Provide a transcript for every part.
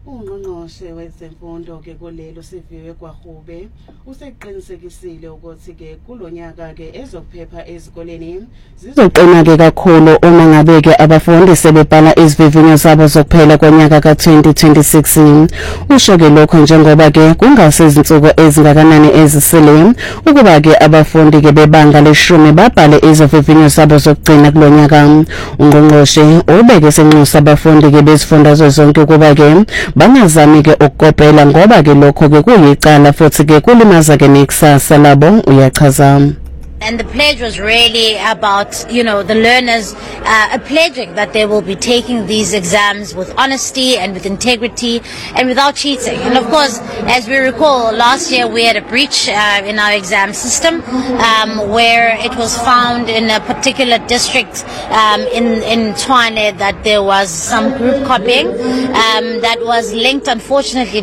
Ungqongqoshe wezemfundo ke kulelo siviwe kwaHube useqinisekisile ukuthi ke kulonyaka ke ezokuphepha ezikoleni zizoqina ke kakhulu uma ngabe ke abafundi sebebhala izivivinyo zabo zokuphela konyaka ka2026. Usho ke lokho njengoba ke kungasizinsuku ezingakanani ezisele ukuba ke abafundi ke bebanga leshumi babhale izivivinyo zabo zokugcina kulonyaka. Ungqongqoshe ubeke senxusa abafundi ke bezifundazwe zonke kuba ke bangazami ke ukukopela ngoba ke lokho ke kuyicala futhi ke kulimaza ke nekusasa labo uyachaza. And the pledge was really about, the learners pledging that they will be taking these exams with honesty and with integrity and without cheating. And of course, as we recall, last year we had a breach in our exam system where it was found in a particular district in Tshwane that there was some group copying that was linked, unfortunately,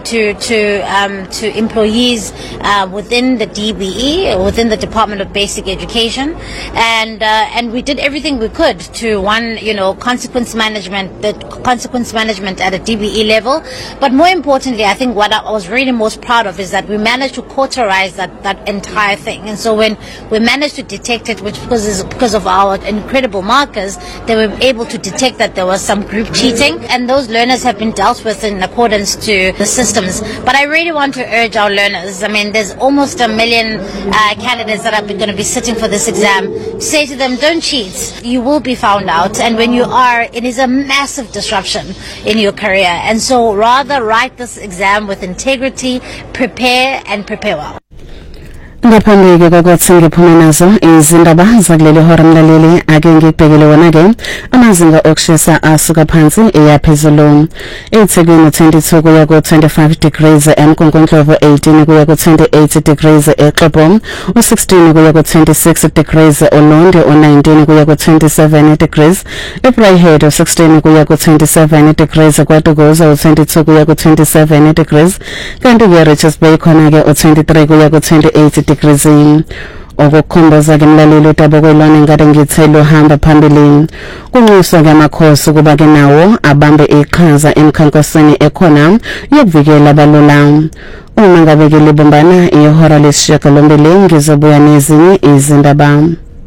to employees within the DBE, within the Department of Basic Education, and we did everything we could to consequence management at a DBE level. But more importantly, I think what I was really most proud of is that we managed to cauterize that entire thing. And so when we managed to detect it, which because of our incredible markers, they were able to detect that there was some group cheating, and those learners have been dealt with in accordance to the systems. But I really want to urge our learners. I mean, there's almost 1 million candidates that are going to be sitting for this exam. Say to them, don't cheat. You will be found out, and when you are, it is a massive disruption in your career. And so rather write this exam with integrity, prepare well. Ngaphambili kokuthi ngiphume nazo izindaba zakuleli hora mlaleli ake ngibhekele wona ke amazinga okushisa asuka phansi eyaphezulu eThekwini 22 kuya ku25 degrees eMkonkondlovu 18 kuya ku28 degrees eXhobo u16 kuya ku26 degrees eLonde u19 kuya ku27 degrees eBrayhead u16 kuya ku27 degrees kwaDukuza u22 kuya ku27 degrees kanti ke Richards Bay khona ke u23 kuya ku28 degrees okukhomboza ke mlaleli utabo kwelwane ngade ngithelo hamba phambili kunxuswa ke amakhosi kuba ke nawo abambe iqhaza emkhankasweni ekhona yokuvikela abalula uma ngabe ke libumbana ihora lesishiyagalombili ngizobuya nezinye izindaba.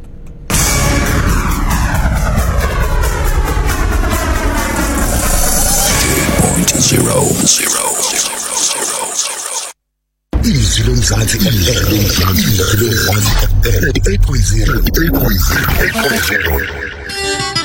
Izilo mzansi 8.0